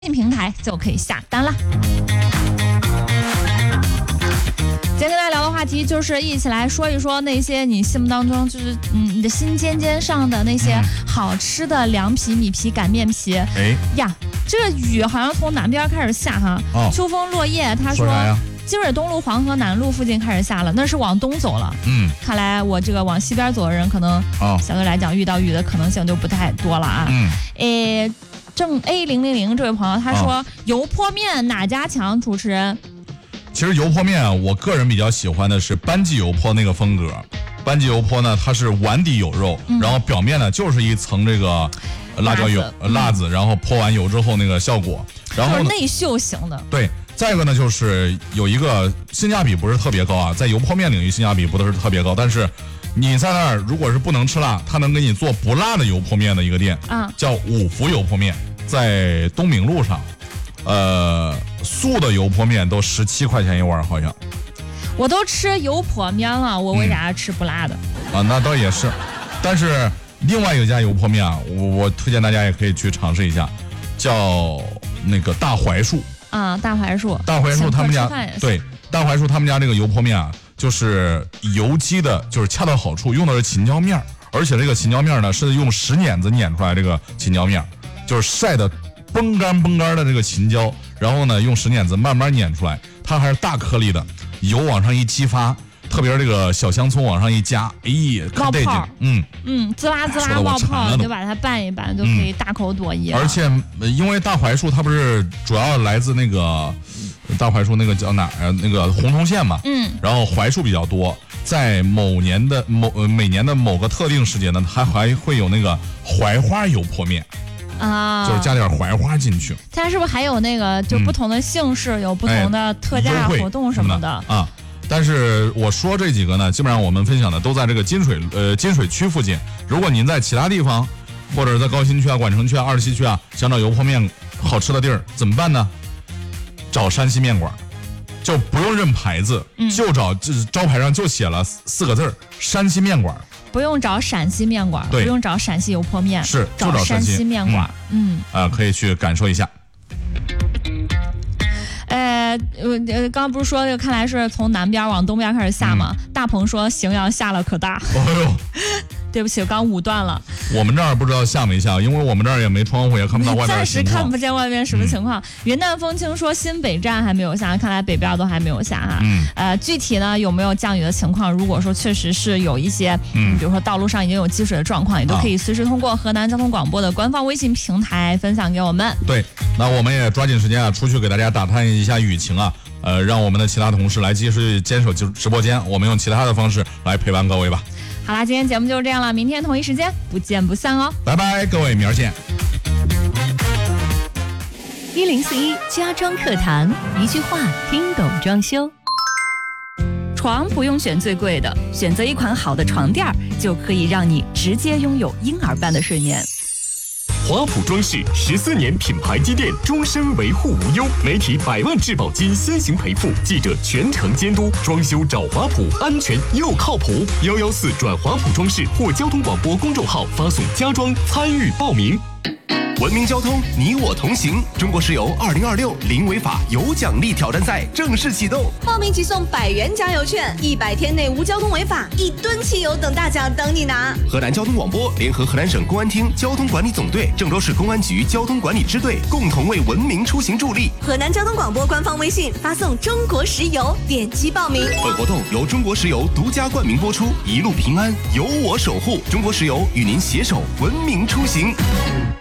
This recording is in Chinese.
平台就可以下单了。今天跟大家聊的话题就是一起来说一说那些你心目当中就是你的心尖尖上的那些好吃的凉皮、米皮、擀面皮。 哎呀，这个雨好像从南边开始下哈，秋风落叶。他说今日东路、黄河南路附近开始下了，那是往东走了。看来我这个往西边走的人，可能相对来讲遇到雨的可能性就不太多了啊。正 A000 这位朋友他说，油泼面哪家强？主持人， 其实油泼面啊，我个人比较喜欢的是班记油泼那个风格。班记油泼呢，它是碗底有肉，然后表面呢就是一层这个辣椒油、辣子，然后泼完油之后那个效果，然后就是内秀型的。 对，再一个呢就是有一个性价比不是特别高啊，在油泼面领域性价比不是特别高，但是你在那儿如果是不能吃辣，他能给你做不辣的油泼面的一个店，叫五福油泼面，在东明路上。素的油泼面都17块钱一碗，好像。 我都吃油泼面了，我为啥要吃不辣的？ 那倒也是，但是另外一家油泼面啊，我推荐大家也可以去尝试一下，叫那个大槐树啊，大槐树他们家对大槐树他们家这个油泼面啊，就是油鸡的，就是恰到好处，用的是秦椒面，而且这个秦椒面呢是用石碾子碾出来，这个秦椒面就是晒的崩干的这个秦椒，然后呢用石碾子慢慢碾出来，它还是大颗粒的，油往上一激发，特别是这个小香葱往上一加，哎呀， 冒泡，滋啦滋啦冒泡，你就把它拌一拌，就可以大口朵颐。 而且因为大槐树它不是主要来自那个大槐树那个叫哪儿啊？那个洪洞县嘛，然后槐树比较多，在每年的某个特定时节呢，它还会有那个槐花油泼面。就是加点槐花进去。它是不是还有那个就不同的姓氏有不同的特价活动什么的啊？但是我说这几个呢，基本上我们分享的都在这个金水区附近。如果您在其他地方，或者在高新区啊、管城区啊、27区啊，想找油泼面好吃的地儿，怎么办呢？找山西面馆，就不用认牌子，就找招牌上就写了4个字：山西面馆。 不用找陕西面馆，不用找陕西油泼面， 是找山西面馆。 可以去感受一下。 刚刚不是说看来是从南边往东边开始下吗？大鹏说荥阳下了可大。对不起，我刚武断了。 我们这儿不知道下没下，因为我们这儿也没窗户，也看不到外面的情况。 暂时看不见外面什么情况。云淡风轻说新北站还没有下，看来北边都还没有下哈。具体呢有没有降雨的情况？如果说确实是有一些，比如说道路上已经有积水的状况，也都可以随时通过河南交通广播的官方微信平台分享给我们。 对，那我们也抓紧时间啊，出去给大家打探一下雨情啊。让我们的其他同事来继续坚守直播间，我们用其他的方式来陪伴各位吧。 好啦，今天节目就是这样了，明天同一时间不见不散哦。 拜拜，各位，明儿见。 1041家装课堂，一句话听懂装修。床不用选最贵的，选择一款好的床垫就可以让你直接拥有婴儿般的睡眠。 华普装饰14年品牌积淀，终身维护无忧，媒体100万质保金先行赔付，记者全程监督，装修找华普，安全又靠谱。114转华普装饰或交通广播公众号发送家装参与报名。 文明交通，你我同行。中国石油2026零违法有奖励挑战赛正式启动， 报名即送100元加油券，100天内无交通违法，1吨汽油等大奖等你拿。 河南交通广播联合河南省公安厅交通管理总队、郑州市公安局交通管理支队共同为文明出行助力。 河南交通广播官方微信发送中国石油，点击报名。 本活动由中国石油独家冠名播出，一路平安，由我守护。中国石油与您携手文明出行。